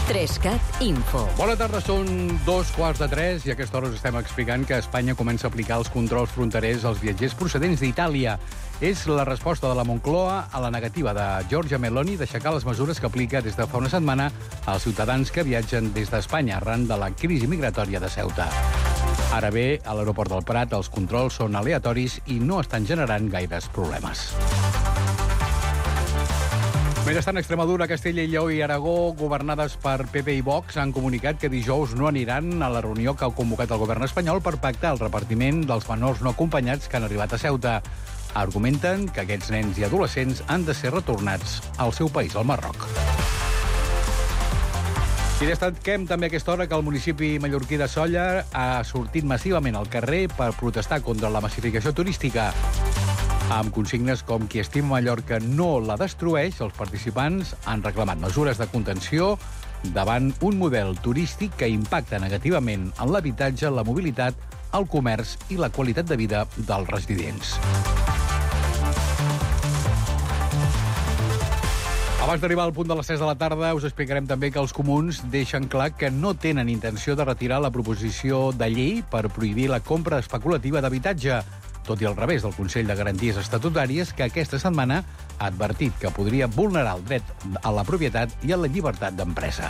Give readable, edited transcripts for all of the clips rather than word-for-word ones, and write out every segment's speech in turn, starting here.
3CAT Info. Bona tarda, són 2:15 i a aquesta hora us estem explicant que Espanya comença a aplicar els controls fronterers als viatgers procedents d'Itàlia. És la resposta de la Moncloa a la negativa de Giorgia Meloni d'aixecar les mesures que aplica des de fa una setmana als ciutadans que viatgen des d'Espanya arran de la crisi migratòria de Ceuta. Ara bé, a l'aeroport del Prat els controls són aleatoris i no estan generant gaires problemes. Mentrestant, Extremadura, Castella i Lleó i Aragó, governades per PP i Vox, han comunicat que dijous no aniran a la reunió que ha convocat el govern espanyol per pactar el repartiment dels menors no acompanyats que han arribat a Ceuta. Argumenten que aquests nens i adolescents han de ser retornats al seu país, al Marroc. I destaquem també a aquesta hora que el municipi mallorquí de Sóller ha sortit massivament al carrer per protestar contra la massificació turística. Amb consignes com qui estima Mallorca no la destrueix, els participants han reclamat mesures de contenció davant un model turístic que impacta negativament en l'habitatge, la mobilitat, el comerç i la qualitat de vida dels residents. Abans d'arribar al punt de les 3 de la tarda, us explicarem també que els comuns deixen clar que no tenen intenció de retirar la proposició de llei per prohibir la compra especulativa d'habitatge, tot i al revés del Consell de Garanties Estatutàries, que aquesta setmana ha advertit que podria vulnerar el dret a la propietat i a la llibertat d'empresa.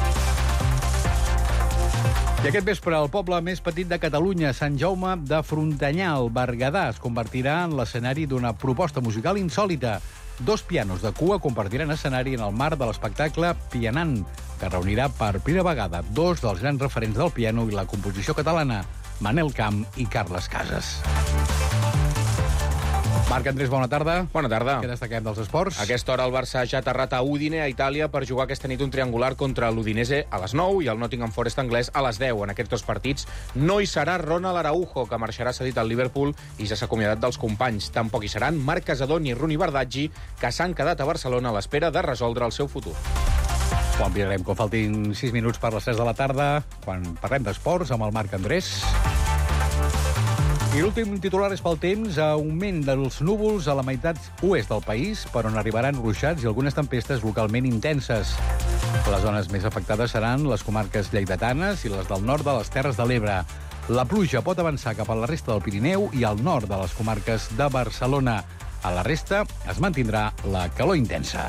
I aquest vespre, el poble més petit de Catalunya, Sant Jaume de Frontanyà, al Berguedà, es convertirà en l'escenari d'una proposta musical insòlita. 2 pianos de cua compartiran escenari en el marc de l'espectacle Pianant, que reunirà per primera vegada 2 dels grans referents del piano i la composició catalana, Manel Camp i Carles Casas. Marc Andrés, bona tarda. Bona tarda. Què destaquem dels esports? A aquesta hora el Barça ja ha aterrat a Udine, a Itàlia, per jugar aquesta nit un triangular contra l'Udinese a les 9 i el Nottingham Forest anglès a les 10. En aquests 2 partits no hi serà Ronald Araujo, que marxarà cedit al Liverpool i ja s'ha acomiadat dels companys. Tampoc hi seran Marc Casadón i Runi Bardaggi, que s'han quedat a Barcelona a l'espera de resoldre el seu futur. Quan mirarem quan faltin 6 minuts per les 3 de la tarda, quan parlem d'esports amb el Marc Andrés. I l'últim titular és pel temps, augment dels núvols a la meitat oest del país, per on arribaran ruixats i algunes tempestes localment intenses. Les zones més afectades seran les comarques lleidatanes i les del nord de les Terres de l'Ebre. La pluja pot avançar cap a la resta del Pirineu i al nord de les comarques de Barcelona. A la resta es mantindrà la calor intensa.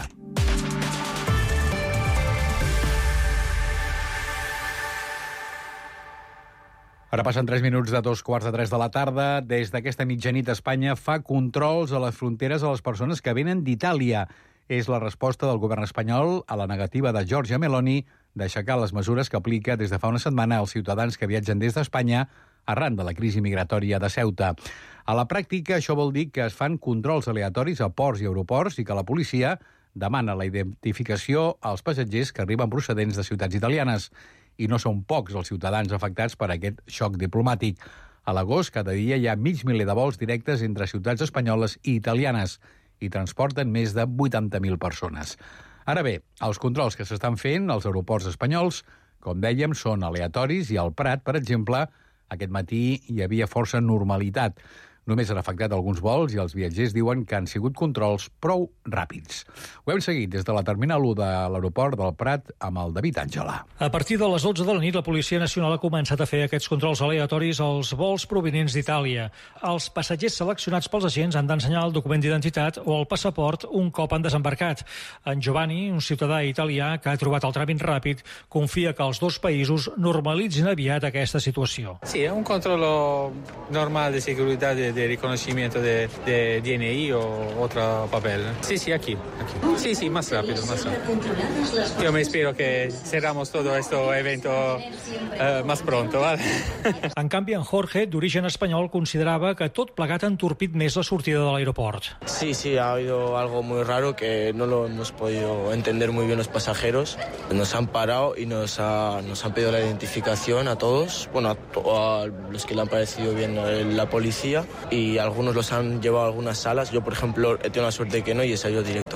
Ara passen 3 minuts de 2:15 de la tarda. Des d'aquesta mitjanit, Espanya fa controls a les fronteres a les persones que venen d'Itàlia. És la resposta del govern espanyol a la negativa de Giorgia Meloni d'aixecar les mesures que aplica des de fa una setmana als ciutadans que viatgen des d'Espanya arran de la crisi migratòria de Ceuta. A la pràctica, això vol dir que es fan controls aleatoris a ports i aeroports i que la policia demana la identificació als passatgers que arriben procedents de ciutats italianes. I no són pocs els ciutadans afectats per aquest xoc diplomàtic. A l'agost, cada dia hi ha 500.000 de vols directes entre ciutats espanyoles i italianes i transporten més de 80.000 persones. Ara bé, els controls que s'estan fent als aeroports espanyols, com dèiem, són aleatoris i al Prat, per exemple, aquest matí hi havia força normalitat. Només han afectat alguns vols i els viatgers diuen que han sigut controls prou ràpids. Ho hem seguit des de la terminal 1 de l'aeroport del Prat amb el David Àngela. A partir de les 12 de la nit, la Policia Nacional ha començat a fer aquests controls aleatoris als vols provinents d'Itàlia. Els passatgers seleccionats pels agents han d'ensenyar el document d'identitat o el passaport un cop han desembarcat. En Giovanni, un ciutadà italià que ha trobat el tràmit ràpid, confia que els 2 països normalitzin aviat aquesta situació. Sí, es un controllo normal de seguridad de reconocimiento de DNI o otro papel. Sí, aquí. Sí, más rápido. Yo me espero que cerramos todo este evento más pronto, ¿vale? En canvi, en Jorge, d'origen espanyol, considerava que tot plegat ha entorpit més la sortida de l'aeroport. Sí, ha habido algo muy raro que no lo hemos podido entender muy bien los pasajeros. Nos han parado y nos han pedido la identificación a todos, bueno, a los que le han parecido bien la policía, y algunos los han llevado a algunas salas. Yo, por ejemplo, he tenido la suerte de que no y he salido directo.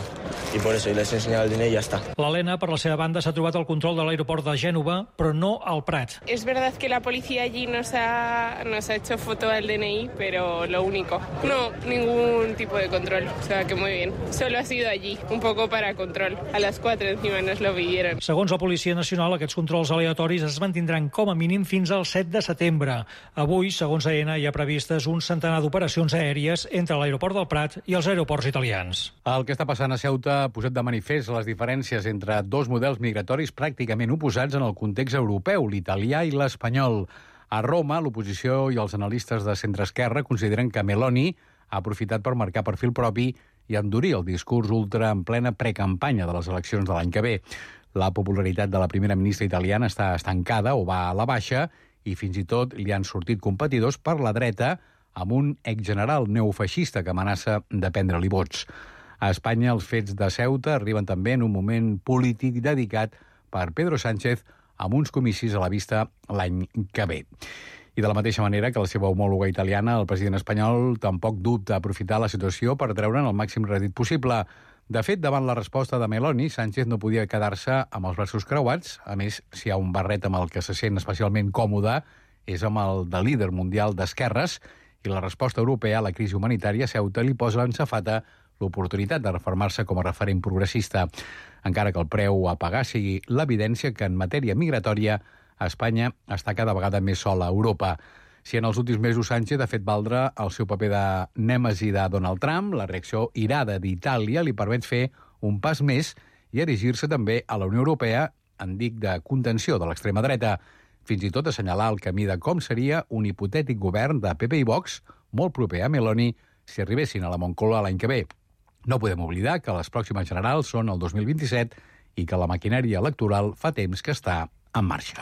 y por eso, y les he enseñado el DNI y ya está. L'Helena, per la seva banda, s'ha trobat el control de l'aeroport de Gènova, però no al Prat. Es verdad que la policía allí nos ha hecho foto del DNI, pero lo único. No, ningún tipo de control, o sea que muy bien. Solo ha sido allí, un poco para control. A las 4 encima nos lo pidieron. Segons la Policia Nacional, aquests controls aleatoris es mantindran com a mínim fins al 7 de setembre. Avui, segons AENA, hi ha previstes un centenar d'operacions aèries entre l'aeroport del Prat i els aeroports italians. El que està passant a Ceuta ha posat de manifest les diferències entre dos models migratoris pràcticament oposats en el context europeu, l'italià i l'espanyol. A Roma, l'oposició i els analistes de centre-esquerra consideren que Meloni ha aprofitat per marcar perfil propi i endurir el discurs ultra en plena precampanya de les eleccions de l'any que ve. La popularitat de la primera ministra italiana està estancada o va a la baixa i fins i tot li han sortit competidors per la dreta amb un exgeneral neofeixista que amenaça de prendre-li vots. A Espanya, els fets de Ceuta arriben també en un moment polític dedicat per Pedro Sánchez amb uns comicis a la vista l'any que ve. I de la mateixa manera que la seva homòloga italiana, el president espanyol tampoc dubta aprofitar la situació per treure'n el màxim rèdit possible. De fet, davant la resposta de Meloni, Sánchez no podia quedar-se amb els braços creuats. A més, si hi ha un barret amb el que se sent especialment còmode, és amb el de líder mundial d'esquerres, i la resposta europea a la crisi humanitària a Ceuta li posa en safata l'oportunitat de reformar-se com a referent progressista, encara que el preu a pagar sigui l'evidència que en matèria migratòria Espanya està cada vegada més sola a Europa. Si en els últims mesos Sánchez ha fet valdre el seu paper de nèmesi de Donald Trump, la reacció irada d'Itàlia li permet fer un pas més i erigir-se també a la Unió Europea en dic de contenció de l'extrema dreta, fins i tot assenyalar el camí de com seria un hipotètic govern de PP i Vox molt proper a Meloni si arribessin a la Moncloa l'any que ve. No podem oblidar que les pròximes generals són el 2027 i que la maquinària electoral fa temps que està en marxa.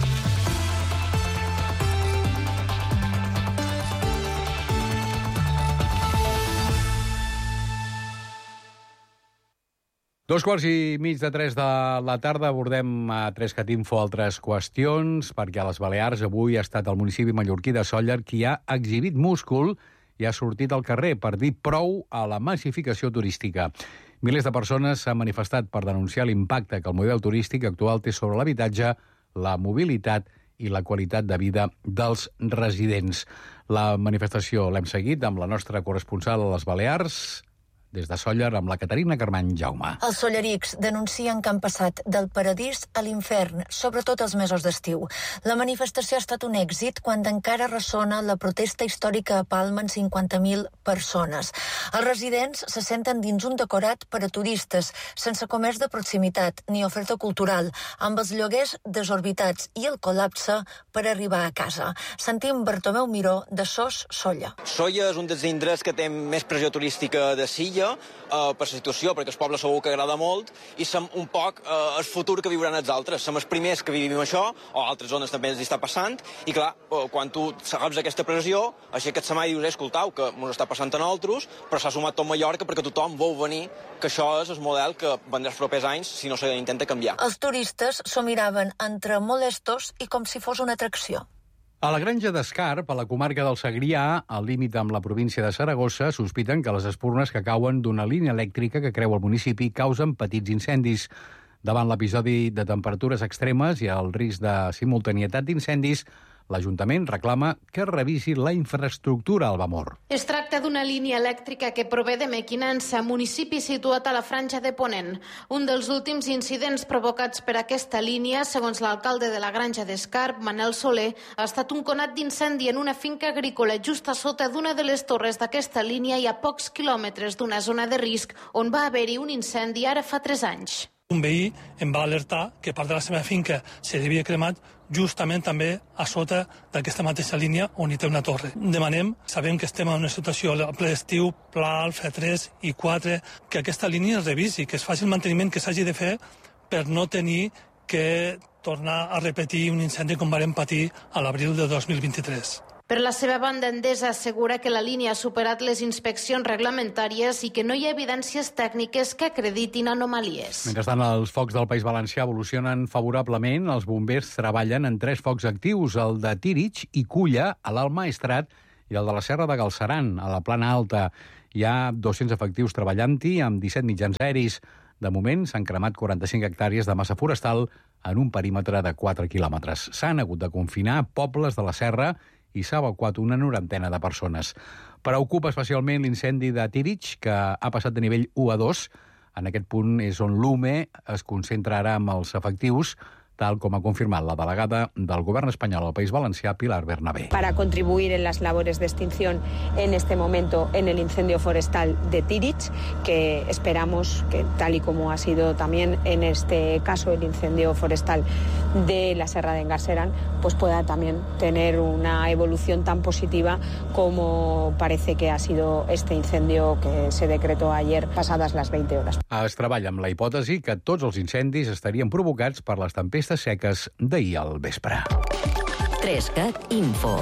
Dos quarts i mig de 3 de la tarda abordem a Trescatinfo altres qüestions, perquè a les Balears avui ha estat el municipi mallorquí de Sóller qui ha exhibit múscul i ha sortit al carrer per dir prou a la massificació turística. Milers de persones s'han manifestat per denunciar l'impacte que el model turístic actual té sobre l'habitatge, la mobilitat i la qualitat de vida dels residents. La manifestació l'hem seguit amb la nostra corresponsal a les Balears, des de Sóller, amb la Caterina Carmany Jaume. Els sollerics denuncien que han passat del paradís a l'infern, sobretot els mesos d'estiu. La manifestació ha estat un èxit quan encara ressona la protesta històrica a Palma en 50.000 persones. Els residents se senten dins un decorat per a turistes, sense comerç de proximitat ni oferta cultural, amb els lloguers desorbitats i el col·lapse per arribar a casa. Sentim Bartomeu Miró, de Sos, Sóller. Sóller és un dels indrets que té més pressió turística de Silla, per la situació, perquè el poble segur que agrada molt, i som un poc el futur que viuran els altres. Som els primers que vivim això, o altres zones també ens està passant, i clar, quan tu saps aquesta pressió, aixeques la mà i dius, escoltau, que ens està passant a nosaltres, però s'ha sumat tot Mallorca perquè tothom vol venir, que això és el model que vendrà els propers anys si no s'intenta canviar. Els turistes s'ho miraven entre molestos i com si fos una atracció. A la granja d'Escarp, a la comarca del Segrià, al límit amb la província de Saragossa, sospiten que les espurnes que cauen d'una línia elèctrica que creua el municipi causen petits incendis. Davant l'episodi de temperatures extremes i el risc de simultanietat d'incendis, l'Ajuntament reclama que revisi la infraestructura al Vamor. Es tracta d'una línia elèctrica que prové de Mequinensa, municipi situat a la franja de Ponent. Un dels últims incidents provocats per aquesta línia, segons l'alcalde de la granja d'Escarp, Manel Soler, ha estat un conat d'incendi en una finca agrícola just a sota d'una de les torres d'aquesta línia i a pocs quilòmetres d'una zona de risc on va haver-hi un incendi ara fa 3 anys. Un veí em va alertar que part de la seva finca s'havia cremat justament també a sota d'aquesta mateixa línia on hi té una torre. Demanem, sabem que estem en una situació a ple estiu, pla alfa 3 i 4, que aquesta línia es revisi, que es faci el manteniment que s'hagi de fer per no tenir que tornar a repetir un incendi com vam patir a l'abril de 2023. Per la seva banda, Endesa assegura que la línia ha superat les inspeccions reglamentàries i que no hi ha evidències tècniques que acreditin anomalies. Mentrestant, els focs del País Valencià evolucionen favorablement. Els bombers treballen en 3 focs actius, el de Tírig i Culla, a l'Alt Maestrat, i el de la Serra de Galceran, a la Plana Alta. Hi ha 200 efectius treballant-hi amb 17 mitjans aeris. De moment s'han cremat 45 hectàrees de massa forestal en un perímetre de 4 quilòmetres. S'han hagut de confinar pobles de la serra i s'ha evacuat una 90 de persones. Preocupa especialment l'incendi de Tirich, que ha passat de nivell 1 a 2. En aquest punt és on l'UME es concentra ara amb els efectius, tal com ha confirmat la delegada del Govern espanyol al País Valencià, Pilar Bernabé. Para contribuir en las labores de extinción en este momento en el incendio forestal de Tirich, que esperamos que, tal y como ha sido también en este caso el incendio forestal de la Serra de Engarserán, pues pueda también tener una evolución tan positiva como parece que ha sido este incendio que se decretó ayer pasadas las 20 horas. Es treballa amb la hipòtesi que tots els incendis estarien provocats per les tempestes seques d'ahir al vespre. 3CAT Info.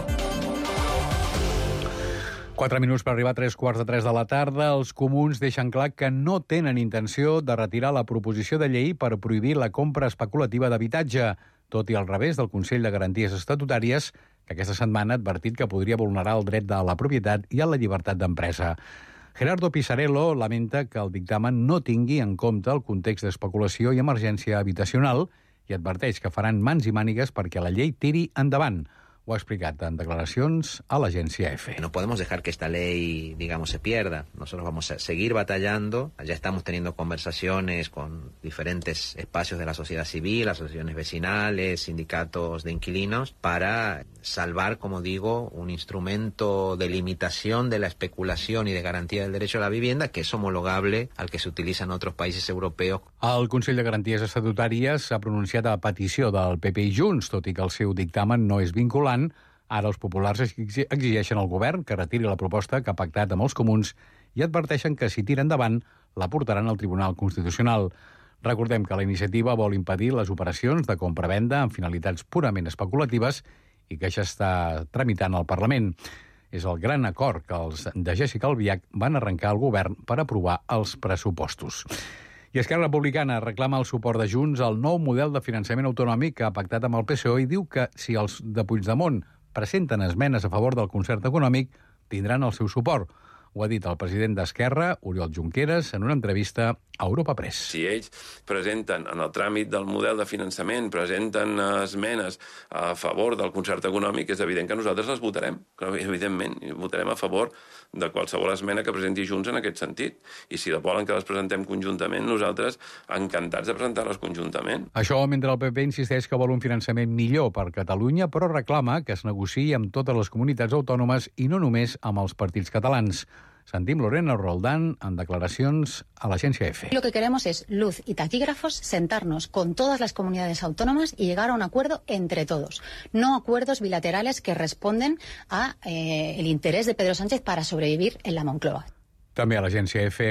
4 minuts per arribar a 3:45 de la tarda. Els comuns deixen clar que no tenen intenció de retirar la proposició de llei per prohibir la compra especulativa d'habitatge, tot i al revés del Consell de Garanties Estatutàries, que aquesta setmana ha advertit que podria vulnerar el dret de la propietat i a la llibertat d'empresa. Gerardo Pisarello lamenta que el dictamen no tingui en compte el context d'especulació i emergència habitacional i adverteix que faran mans i mànigues perquè la llei tiri endavant. Ho ha explicat en declaracions a l'agència EFE. No podemos dejar que esta ley, digamos, se pierda. Nosotros vamos a seguir batallando. Ya estamos teniendo conversaciones con diferentes espacios de la sociedad civil, asociaciones vecinales, sindicatos de inquilinos, para salvar, como digo, un instrumento de limitación de la especulación y de garantía del derecho a la vivienda que es homologable al que se utiliza en otros países europeos. El Consell de Garanties Estatutàries s'ha pronunciat a petició del PP i Junts, tot i que el seu dictamen no és vinculant. Ara els populars exigeixen al govern que retiri la proposta que ha pactat amb els comuns i adverteixen que si tira endavant la portaran al Tribunal Constitucional. Recordem que la iniciativa vol impedir les operacions de compra-venda amb finalitats purament especulatives i que ja està tramitant al Parlament. És el gran acord que els de Jéssica Albiach van arrencar al govern per aprovar els pressupostos. I Esquerra Republicana reclama el suport de Junts al nou model de finançament autonòmic que ha pactat amb el PSOE i diu que si els de Puigdemont presenten esmenes a favor del concert econòmic, tindran el seu suport. Ho ha dit el president d'Esquerra, Oriol Junqueras, en una entrevista a Europa Press. Si ells presenten en el tràmit del model de finançament, presenten esmenes a favor del concert econòmic, és evident que nosaltres les votarem. Evidentment, votarem a favor de qualsevol esmena que presenti Junts en aquest sentit. I si volen que les presentem conjuntament, nosaltres encantats de presentar-les conjuntament. Això mentre el PP insisteix que vol un finançament millor per Catalunya, però reclama que es negociï amb totes les comunitats autònomes i no només amb els partits catalans. Sentim Lorena Roldán en declaracions a l'agència EFE. Lo que queremos es luz y taquígrafos, sentarnos con todas las comunidades autónomas y llegar a un acuerdo entre todos. No acuerdos bilaterales que responden a el interés de Pedro Sánchez para sobrevivir en la Moncloa. També a l'agència EFE,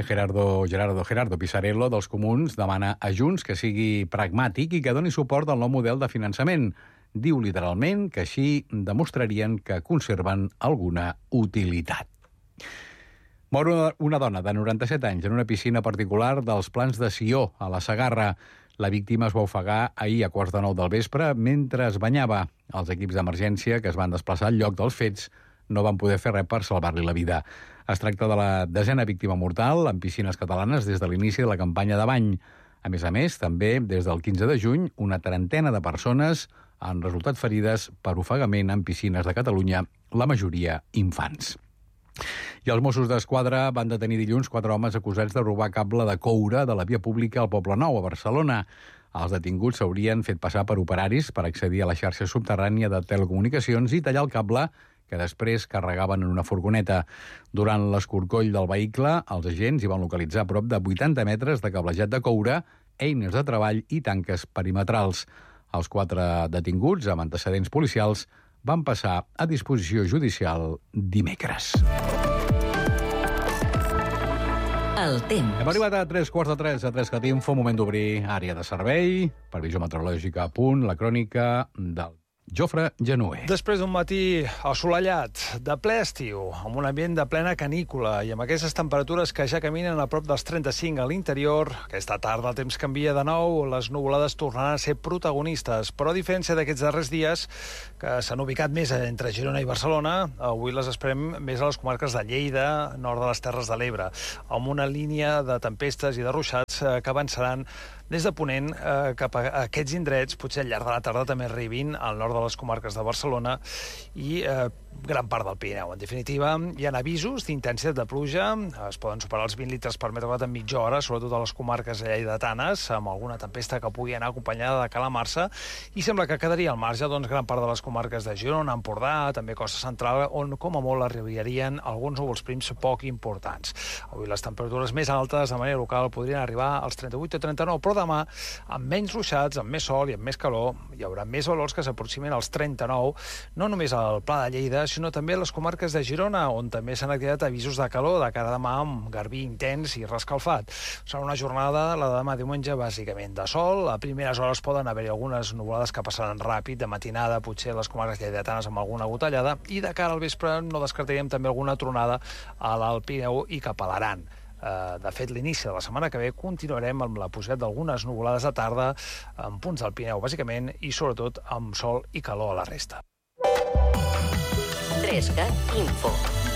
Gerardo Pisarello dels Comuns demana a Junts que sigui pragmàtic i que doni suport al nou model de finançament. Diu literalment que així demostrarien que conserven alguna utilitat. Mor una dona de 97 anys en una piscina particular dels Plans de Sió, a la Segarra. La víctima es va ofegar ahir a 8:45 del vespre mentre es banyava. Els equips d'emergència que es van desplaçar al lloc dels fets no van poder fer res per salvar-li la vida. Es tracta de la 10a víctima mortal en piscines catalanes des de l'inici de la campanya de bany. A més, també des del 15 de juny, una 30 de persones han resultat ferides per ofegament en piscines de Catalunya, la majoria infants. I els Mossos d'Esquadra van detenir dilluns 4 homes acusats de robar cable de coure de la via pública al Poblenou, a Barcelona. Els detinguts s'haurien fet passar per operaris per accedir a la xarxa subterrània de telecomunicacions i tallar el cable que després carregaven en una furgoneta. Durant l'escorcoll del vehicle, els agents hi van localitzar prop de 80 metres de cablejat de coure, eines de treball i tanques perimetrals. Els 4 detinguts, amb antecedents policials, van passar a disposició judicial dimecres. El temps. Hem arribat a 3:45 a 3CAT Info, moment d'obrir àrea de servei, previsió meteorològica a punt, la crònica del... Jofre Genuer. Després d'un matí assolellat, de ple estiu, amb un ambient de plena canícula i amb aquestes temperatures que ja caminen a prop dels 35 a l'interior, aquesta tarda el temps canvia de nou, les nuvolades tornaran a ser protagonistes, però a diferència d'aquests darrers dies, que s'han ubicat més entre Girona i Barcelona, avui les esperem més a les comarques de Lleida, nord de les Terres de l'Ebre, amb una línia de tempestes i de ruixats que avançaran des de Ponent cap a aquests indrets, potser al llarg de la tarda també arribin al nord de les comarques de Barcelona i gran part del Pirineu. En definitiva, hi ha avisos d'intensitat de pluja, es poden superar els 20 litres per metre quadrat en mitja hora, sobretot a les comarques lleidatanes, amb alguna tempesta que pugui anar acompanyada de calamarsa, i sembla que quedaria al marge gran part de les comarques de Girona, Empordà, també Costa Central, on com a molt arribarien alguns núvols prims poc importants. Avui les temperatures més altes de manera local podrien arribar als 38 o 39, però demà, amb menys ruixats, amb més sol i amb més calor, hi haurà més valors que s'aproximen als 39, no només al Pla de Lleida, sinó també a les comarques de Girona, on també s'han activat avisos de calor de cara a demà amb garbí intens i rescalfat. Serà una jornada, la de demà diumenge, bàsicament de sol. A primeres hores poden haver-hi algunes nuvolades que passaran ràpid, de matinada, potser a les comarques lleidatanes amb alguna gotellada, i de cara al vespre no descartaríem també alguna tronada a l'Alt Pirineu i cap a l'Aran. De fet, l'inici de la setmana que ve continuarem amb la possibilitat d'algunes nuvolades de tarda en punts del Pirineu, bàsicament, i sobretot amb sol i calor a la resta. 3CAT Info.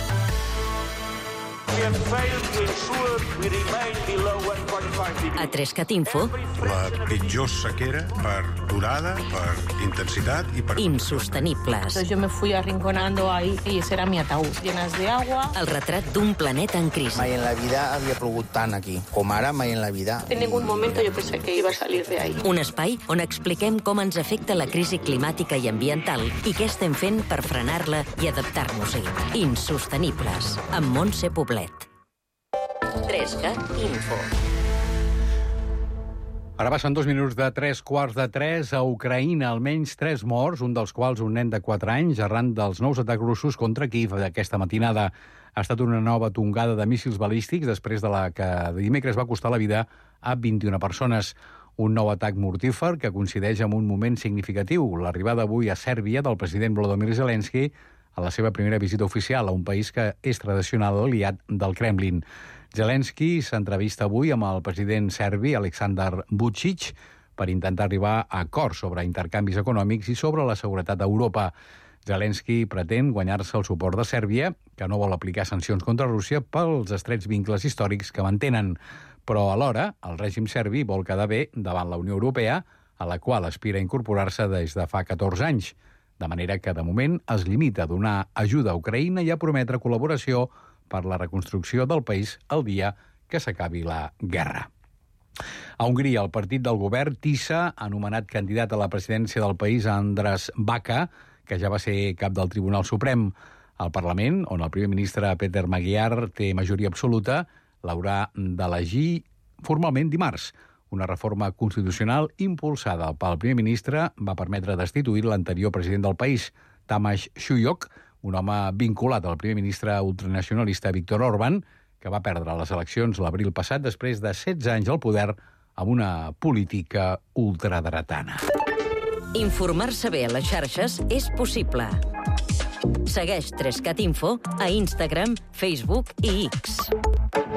A 3CAT Info. La pitjor sequera per durada, per intensitat i per... Insostenibles. Yo me fui arrinconando ahí y ese era mi ataúd, llenas de agua. El retrat d'un planeta en crisi. Mai en la vida havia plogut tant aquí, com ara mai en la vida. En ningún momento yo pensé que iba a salir de ahí. Un espai on expliquem com ens afecta la crisi climàtica i ambiental i què estem fent per frenar-la i adaptar-nos-hi. Insostenibles, amb Montse Poblet. 3CAT Info. Ara passen 2 minuts de 3:15. A Ucraïna, almenys 3 morts, un dels quals un nen de 4 anys, arran dels nous atacs russos contra Kiev d'aquesta matinada. Ha estat una nova tongada de míssils balístics després de la que dimecres va costar la vida a 21 persones. Un nou atac mortífer que coincideix amb un moment significatiu, l'arribada avui a Sèrbia del president Volodymyr Zelensky a la seva primera visita oficial a un país que és tradicional aliat del Kremlin. Zelensky s'entrevista avui amb el president serbi Aleksandar Vučić per intentar arribar a acords sobre intercanvis econòmics i sobre la seguretat d'Europa. Zelensky pretén guanyar-se el suport de Sèrbia, que no vol aplicar sancions contra Rússia pels estrets vincles històrics que mantenen. Però alhora, el règim serbi vol quedar bé davant la Unió Europea, a la qual aspira a incorporar-se des de fa 14 anys. De manera que, de moment, es limita a donar ajuda a Ucraïna i a prometre col·laboració per la reconstrucció del país el dia que s'acabi la guerra. A Hongria, el partit del govern, TISA, ha nomenat candidat a la presidència del país a András Baka, que ja va ser cap del Tribunal Suprem. El Parlament, on el primer ministre Peter Magyar té majoria absoluta, l'haurà d'elegir formalment dimarts. Una reforma constitucional impulsada pel primer ministre va permetre destituir l'anterior president del país, Tamás Súlyog, un home vinculat al primer ministre ultranacionalista Viktor Orbán, que va perdre les eleccions l'abril passat després de 16 anys al poder amb una política ultradretana. Informar-se bé a les xarxes és possible. Segueix 3CAT Info a Instagram, Facebook i X.